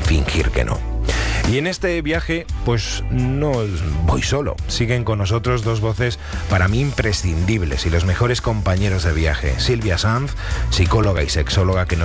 fingir que no. Y en este viaje, pues no voy solo. Siguen con nosotros dos voces para mí imprescindibles y los mejores compañeros de viaje. Silvia Sanz, psicóloga y sexóloga, que nos